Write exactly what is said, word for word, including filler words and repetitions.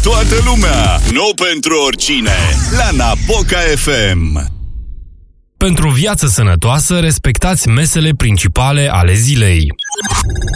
toată lumea, nu pentru oricine. La Napoca F M. Pentru viață sănătoasă, respectați mesele principale ale zilei.